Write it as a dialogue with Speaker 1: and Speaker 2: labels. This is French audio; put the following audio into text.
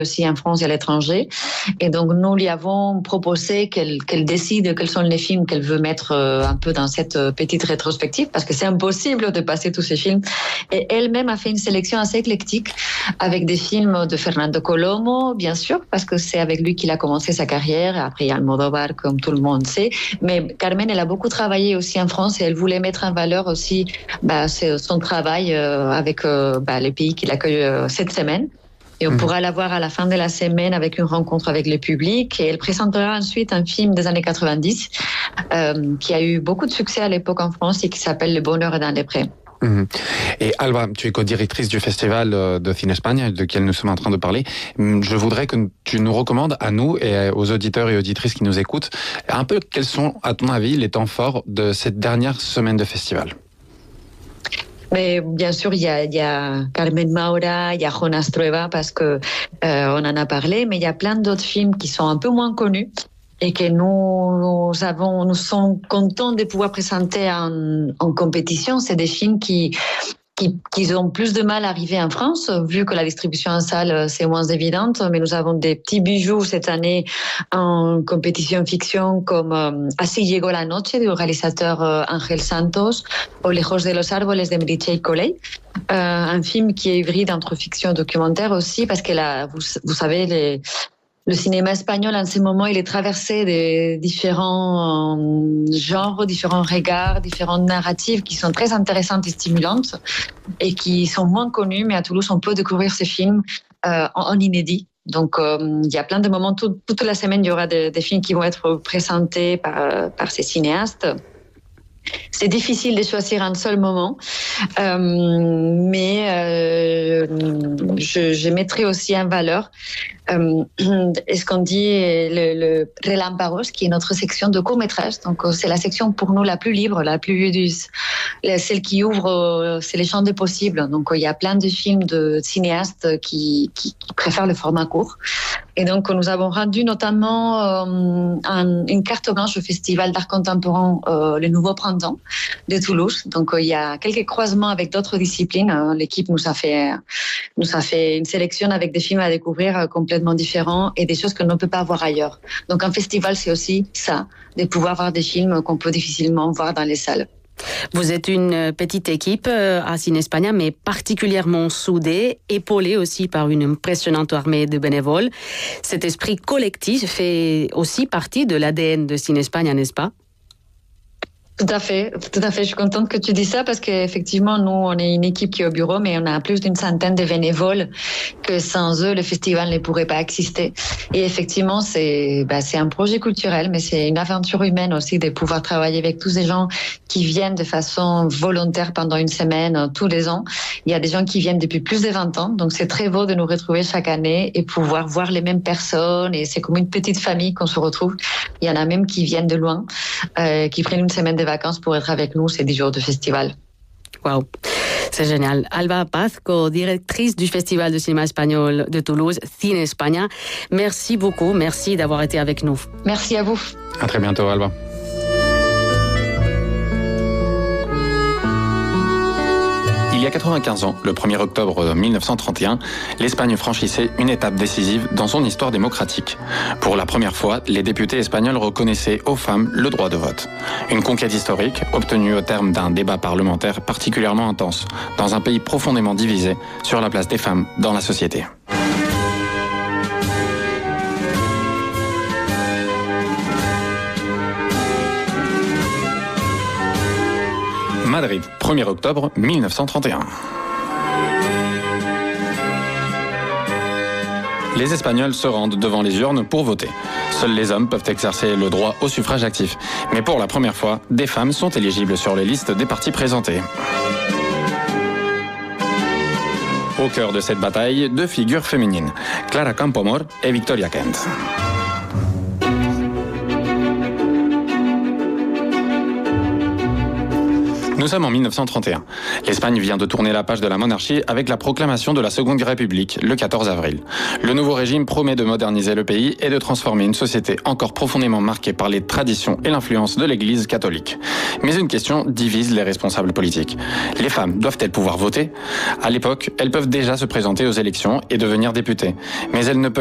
Speaker 1: aussi en France et à l'étranger. Et donc, nous lui avons proposé qu'elle décide quels sont les films qu'elle veut mettre un peu dans cette petite rétrospective, parce que c'est impossible de passer tous ces films. Et elle-même a fait une sélection assez éclectique avec des films de Fernando Colomo, bien sûr, parce que c'est avec lui qu'il a commencé sa carrière. Après, il y a Almodóvar, comme tout le monde sait. Mais Carmen, elle a beaucoup travaillé aussi en France et elle voulait mettre en valeur aussi son travail avec les pays qui l'accueillent cette semaine. Et on pourra la voir à la fin de la semaine avec une rencontre avec le public. Et elle présentera ensuite un film des années 90 qui a eu beaucoup de succès à l'époque en France et qui s'appelle Le bonheur est dans les prés.
Speaker 2: Et Alba, tu es co-directrice du festival de Cine Espagne, de qui nous sommes en train de parler. Je voudrais que tu nous recommandes à nous et aux auditeurs et auditrices qui nous écoutent un peu quels sont, à ton avis, les temps forts de cette dernière semaine de festival.
Speaker 1: Mais bien sûr, il y a Carmen Maura, il y a Jonas Trueba, parce que on en a parlé, mais il y a plein d'autres films qui sont un peu moins connus et que nous sommes contents de pouvoir présenter en compétition. C'est des films qui ont plus de mal à arriver en France, vu que la distribution en salle, c'est moins évidente. Mais nous avons des petits bijoux cette année en compétition fiction, comme Así llegó la noche, du réalisateur Ángel Santos, ou Lejos de los árboles de Meritxell Colley. Un film qui est hybride entre fiction et documentaire aussi, parce que vous savez, le cinéma espagnol, en ce moment, il est traversé de différents genres, différents regards, différentes narratives qui sont très intéressantes et stimulantes et qui sont moins connues. Mais à Toulouse, on peut découvrir ces films en inédit. Donc, il y a plein de moments. Toute la semaine, il y aura des films qui vont être présentés par ces cinéastes. C'est difficile de choisir un seul moment, mais je mettrai aussi en valeur ce qu'on dit le Relámpagos, qui est notre section de court-métrage. Donc, c'est la section pour nous la plus libre, la plus celle qui ouvre, c'est les champs des possibles. Donc, il y a plein de films de cinéastes qui préfèrent le format court. Et donc, nous avons rendu notamment une carte blanche au Festival d'art contemporain Le Nouveau Printemps de Toulouse. Donc, il y a quelques croisements avec d'autres disciplines. L'équipe nous a fait une sélection avec des films à découvrir complètement différents et des choses que l'on ne peut pas voir ailleurs. Donc, un festival, c'est aussi ça, de pouvoir voir des films qu'on peut difficilement voir dans les salles.
Speaker 3: Vous êtes une petite équipe à Cine Espagne, mais particulièrement soudée, épaulée aussi par une impressionnante armée de bénévoles. Cet esprit collectif fait aussi partie de l'ADN de Cine Espagne, n'est-ce pas ?
Speaker 1: Tout à fait. Je suis contente que tu dis ça parce qu'effectivement, nous, on est une équipe qui est au bureau, mais on a plus d'une centaine de bénévoles que sans eux, le festival ne pourrait pas exister. Et effectivement, c'est un projet culturel, mais c'est une aventure humaine aussi de pouvoir travailler avec tous ces gens qui viennent de façon volontaire pendant une semaine, tous les ans. Il y a des gens qui viennent depuis plus de 20 ans, donc c'est très beau de nous retrouver chaque année et pouvoir voir les mêmes personnes. Et c'est comme une petite famille qu'on se retrouve. Il y en a même qui viennent de loin, qui prennent une semaine de vacances pour être avec nous ces 10 jours de festival.
Speaker 3: Waouh, c'est génial. Alba Paz, co-directrice du Festival de cinéma espagnol de Toulouse, Cine Espagne. Merci beaucoup, merci d'avoir été avec nous.
Speaker 1: Merci à vous.
Speaker 2: À très bientôt, Alba. Il y a 95 ans, le 1er octobre 1931, l'Espagne franchissait une étape décisive dans son histoire démocratique. Pour la première fois, les députés espagnols reconnaissaient aux femmes le droit de vote. Une conquête historique, obtenue au terme d'un débat parlementaire particulièrement intense, dans un pays profondément divisé sur la place des femmes dans la société. Madrid, 1er octobre 1931. Les Espagnols se rendent devant les urnes pour voter. Seuls les hommes peuvent exercer le droit au suffrage actif. Mais pour la première fois, des femmes sont éligibles sur les listes des partis présentés. Au cœur de cette bataille, deux figures féminines, Clara Campoamor et Victoria Kent. Nous sommes en 1931. L'Espagne vient de tourner la page de la monarchie avec la proclamation de la Seconde République, le 14 avril. Le nouveau régime promet de moderniser le pays et de transformer une société encore profondément marquée par les traditions et l'influence de l'Église catholique. Mais une question divise les responsables politiques. Les femmes doivent-elles pouvoir voter ? À l'époque, elles peuvent déjà se présenter aux élections et devenir députées. Mais elles ne peuvent